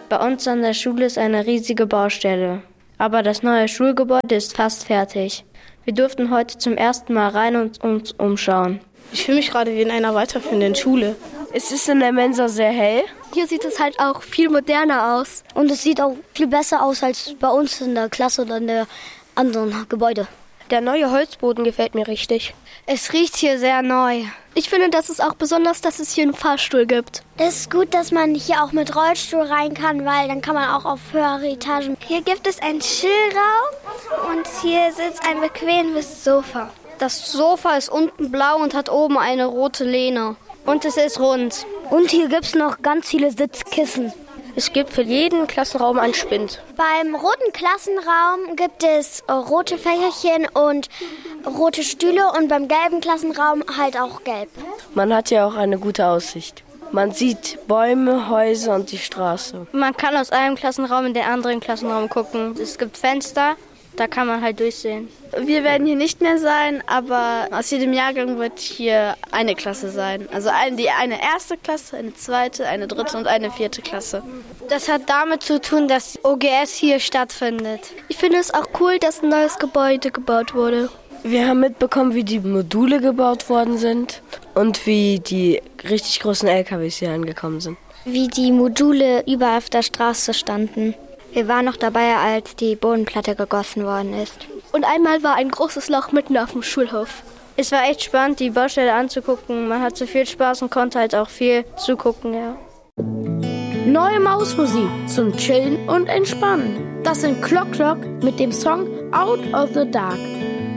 Bei uns an der Schule ist eine riesige Baustelle. Aber das neue Schulgebäude ist fast fertig. Wir durften heute zum ersten Mal rein und uns umschauen. Ich fühle mich gerade wie in einer weiterführenden Schule. Es ist in der Mensa sehr hell. Hier sieht es halt auch viel moderner aus. Und es sieht auch viel besser aus als bei uns in der Klasse oder in der anderen Gebäude. Der neue Holzboden gefällt mir richtig. Es riecht hier sehr neu. Ich finde, das ist auch besonders, dass es hier einen Fahrstuhl gibt. Es ist gut, dass man hier auch mit Rollstuhl rein kann, weil dann kann man auch auf höhere Etagen. Hier gibt es einen Chillraum und hier sitzt ein bequemes Sofa. Das Sofa ist unten blau und hat oben eine rote Lehne. Und es ist rund. Und hier gibt es noch ganz viele Sitzkissen. Es gibt für jeden Klassenraum einen Spind. Beim roten Klassenraum gibt es rote Fächerchen und rote Stühle und beim gelben Klassenraum halt auch gelb. Man hat ja auch eine gute Aussicht. Man sieht Bäume, Häuser und die Straße. Man kann aus einem Klassenraum in den anderen Klassenraum gucken. Es gibt Fenster, da kann man halt durchsehen. Wir werden hier nicht mehr sein, aber aus jedem Jahrgang wird hier eine Klasse sein. Also eine erste Klasse, eine zweite, eine dritte und eine vierte Klasse. Das hat damit zu tun, dass OGS hier stattfindet. Ich finde es auch cool, dass ein neues Gebäude gebaut wurde. Wir haben mitbekommen, wie die Module gebaut worden sind und wie die richtig großen LKWs hier angekommen sind. Wie die Module überall auf der Straße standen. Wir waren noch dabei, als die Bodenplatte gegossen worden ist. Und einmal war ein großes Loch mitten auf dem Schulhof. Es war echt spannend, die Baustelle anzugucken. Man hatte viel Spaß und konnte halt auch viel zugucken, ja. Neue Mausmusik zum Chillen und Entspannen. Das sind Clock Clock mit dem Song Out of the Dark.